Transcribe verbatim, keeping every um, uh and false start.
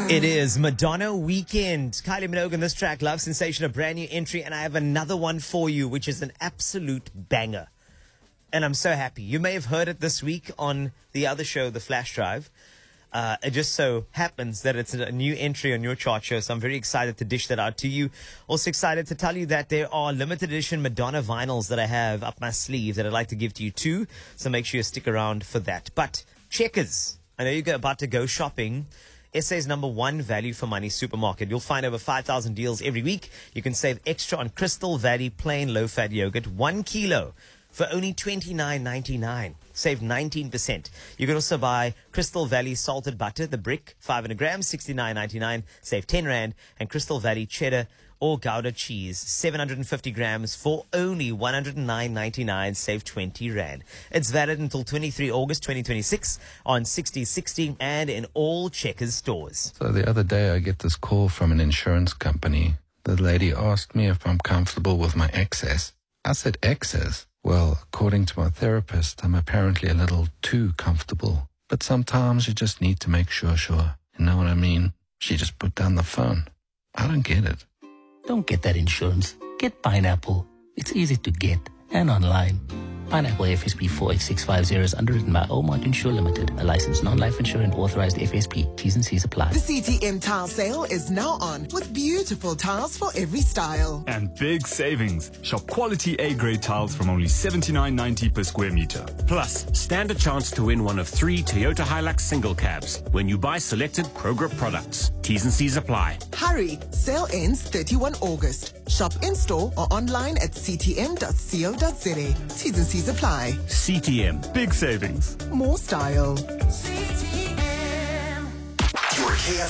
It is Madonna Weekend. Kylie Minogue on this track, Love Sensation, a brand new entry. And I have another one for you, which is an absolute banger. And I'm so happy. You may have heard it this week on the other show, The Flash Drive. Uh, it just so happens that it's a new entry on your chart show, so I'm very excited to dish that out to you. Also excited to tell you that there are limited edition Madonna vinyls that I have up my sleeve that I'd like to give to you too, so make sure you stick around for that. But Checkers, I know you're about to go shopping. S A's number one value for money supermarket. You'll find over five thousand deals every week. You can save extra on Crystal Valley plain low-fat yogurt, one kilo for only twenty-nine ninety-nine. Save nineteen percent. You can also buy Crystal Valley salted butter, the brick, five hundred grams, sixty-nine ninety-nine. Save ten rand. And Crystal Valley cheddar or Gouda cheese, seven hundred fifty grams for only one hundred nine ninety-nine. Save twenty rand. It's valid until twenty-third of August twenty twenty-six on sixty sixty and in all Checkers stores. So the other day I get this call from an insurance company. The lady asked me if I'm comfortable with my excess. I said, excess? Well, according to my therapist, I'm apparently a little too comfortable. But sometimes you just need to make sure, sure. You know what I mean? She just put down the phone. I don't get it. Don't get that insurance. Get Pineapple. It's easy to get and online. Pineapple F S P four eight six five zero is underwritten by Omart Insure Limited, a licensed non-life insurer and authorized F S P. T's and C's apply. The C T M tile sale is now on with beautiful tiles for every style. And big savings. Shop quality A-grade tiles from only seventy-nine ninety per square meter. Plus, stand a chance to win one of three Toyota Hilux single cabs when you buy selected Progrip products. T's and C's apply. Hurry! Sale ends thirty-first of August. Shop in-store or online at c t m dot co dot z a. T's and C's apply. C T M. Big savings. More style. Your K F